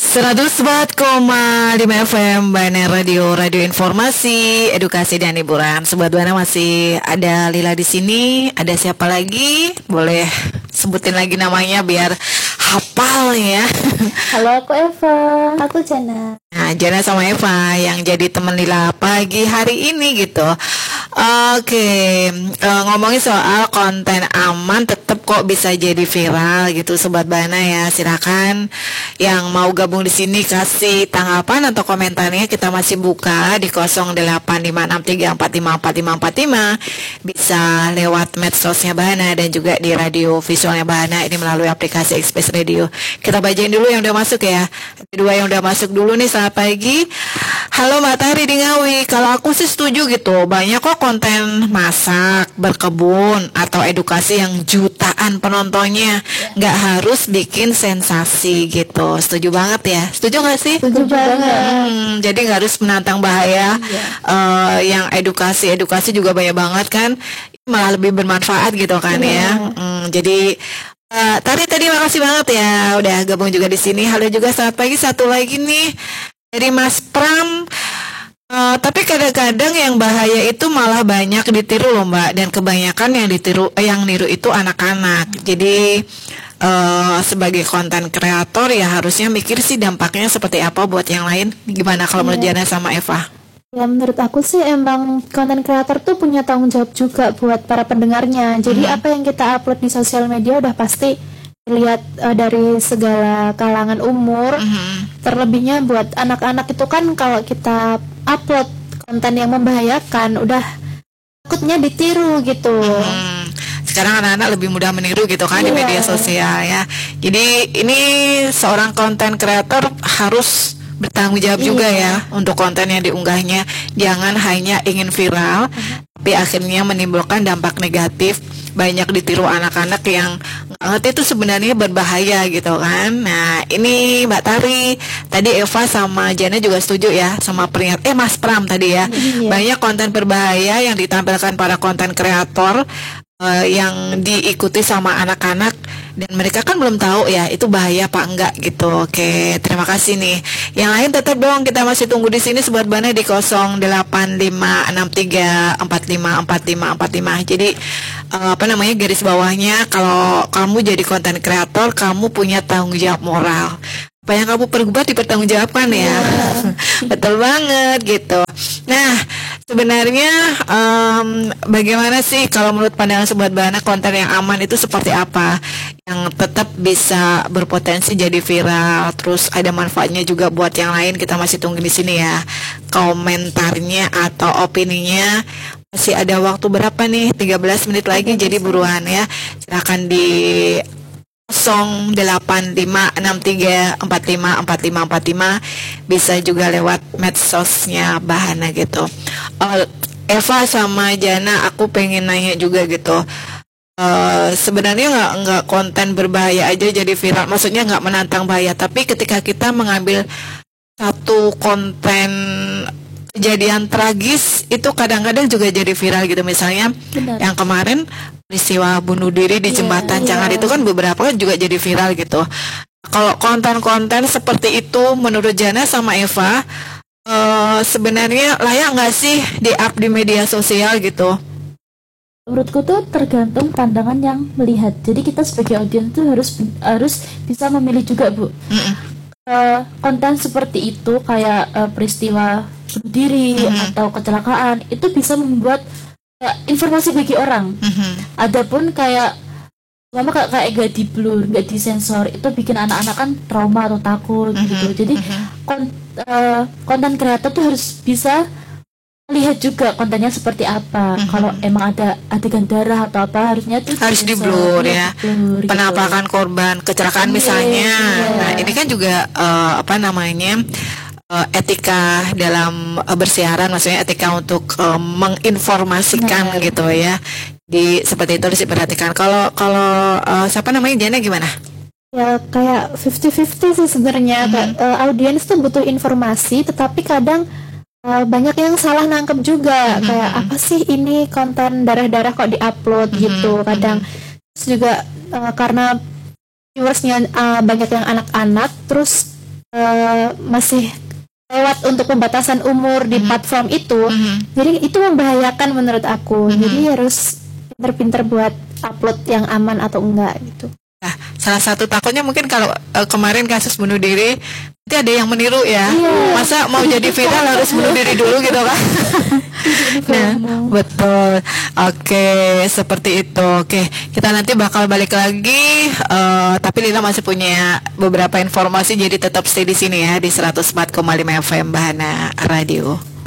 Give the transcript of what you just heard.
104,5 FM Bana Radio, radio informasi, edukasi dan hiburan. Sobat Bana masih ada Lila di sini. Ada siapa lagi? Boleh sebutin lagi namanya biar hafal ya. Halo, aku Eva. Aku Jana. Nah, Jana sama Eva yang jadi teman Lila pagi hari ini gitu. Oke, ngomongin soal konten aman tetap kok bisa jadi viral gitu Sobat Bana ya. Silakan yang mau gabung di sini kasih tanggapan atau komentarnya, kita masih buka di 085634545545. Bisa lewat medsosnya Bana dan juga di radio visualnya Bana ini melalui aplikasi Express Radio. Kita bacain dulu yang udah masuk ya. Ada dua yang udah masuk dulu nih. Selamat pagi. Halo Mbak Tari di Ngawi. Kalau aku sih setuju gitu. Banyak kok konten masak, berkebun, atau edukasi yang jutaan penontonnya. Nggak harus bikin sensasi gitu. Setuju banget ya? Setuju nggak sih? Setuju banget. Jadi nggak harus menantang bahaya. Yang edukasi juga banyak banget kan. Malah lebih bermanfaat gitu kan ya. Jadi Tadi makasih banget ya udah gabung juga di sini. Halo juga, selamat pagi. Satu lagi nih dari Mas Pram. Tapi kadang-kadang yang bahaya itu malah banyak ditiru loh Mbak, dan kebanyakan yang niru itu anak-anak. Jadi sebagai konten kreator ya harusnya mikir sih dampaknya seperti apa buat yang lain. Gimana kalau menurut Jana sama Eva? Ya, menurut aku sih emang konten kreator tuh punya tanggung jawab juga buat para pendengarnya. Jadi apa yang kita upload di sosial media udah pasti dilihat dari segala kalangan umur. Terlebihnya buat anak-anak itu kan kalau kita upload konten yang membahayakan udah takutnya ditiru gitu. Sekarang anak-anak lebih mudah meniru gitu kan di media sosial ya. Jadi ini seorang konten kreator harus bertanggung jawab juga ya untuk konten yang diunggahnya. Jangan hanya ingin viral tapi akhirnya menimbulkan dampak negatif. Banyak ditiru anak-anak yang nggak ngerti itu sebenarnya berbahaya gitu kan. Nah ini Mbak Tari, tadi Eva sama Jana juga setuju ya sama Mas Pram tadi ya. Banyak konten berbahaya yang ditampilkan para konten kreator yang diikuti sama anak-anak, dan mereka kan belum tahu ya itu bahaya apa enggak gitu. Oke, terima kasih nih. Yang lain tetap dong, kita masih tunggu di sini Sobat Bana di 085634545545. Jadi garis bawahnya, kalau kamu jadi konten kreator, kamu punya tanggung jawab moral. Apa yang kamu perbuat dipertanggungjawabkan ya. Betul banget gitu. Nah, sebenarnya bagaimana sih kalau menurut pandangan Sobat Bana konten yang aman itu seperti apa? Yang tetap bisa berpotensi jadi viral, terus ada manfaatnya juga buat yang lain. Kita masih tunggu di sini ya komentarnya atau opininya. Masih ada waktu berapa nih? 13 menit lagi, jadi buruan ya. Silakan di 085634545545. Bisa juga lewat medsosnya Bahana gitu. Eva sama Jana, aku pengen nanya juga gitu. Sebenarnya nggak konten berbahaya aja jadi viral, maksudnya nggak menantang bahaya, tapi ketika kita mengambil satu konten kejadian tragis itu kadang-kadang juga jadi viral gitu. Misalnya yang kemarin peristiwa bunuh diri di jembatan Cangar itu kan beberapa juga jadi viral gitu. Kalau konten-konten seperti itu menurut Jana sama Eva sebenarnya layak nggak sih di-up di media sosial gitu? Menurutku tuh tergantung pandangan yang melihat. Jadi kita sebagai audiens tuh harus bisa memilih juga, Bu. Konten seperti itu kayak peristiwa bunuh diri atau kecelakaan itu bisa membuat informasi bagi orang. Adapun kayak gak di blur, gak disensor, itu bikin anak-anak kan trauma atau takut gitu. Jadi konten kreator tuh harus bisa lihat juga kontennya seperti apa. Kalau emang ada adegan darah atau apa harusnya tuh harus di blur ya. Penampakan korban kecelakaan misalnya. Nah ini kan juga etika dalam bersiaran, maksudnya etika untuk menginformasikan gitu ya. Di seperti itu harus diperhatikan. Kalau siapa namanya Jana gimana? Ya kayak 50-50 sih sebenarnya. Audiens tuh butuh informasi, tetapi kadang banyak yang salah nangkep juga. Kayak apa sih ini konten darah-darah kok diupload gitu. Kadang juga karena viewersnya banyak yang anak-anak, terus masih lewat untuk pembatasan umur di platform itu, jadi itu membahayakan menurut aku. Jadi harus pinter-pinter buat upload yang aman atau enggak gitu. Nah, salah satu takutnya mungkin kalau kemarin kasus bunuh diri, nanti ada yang meniru ya. Masa mau jadi viral harus bunuh diri dulu gitu kan? Nah, betul. Oke, seperti itu. Oke, kita nanti bakal balik lagi. Tapi Lila masih punya beberapa informasi, jadi tetap stay di sini ya di 104,5 FM Bahana Radio.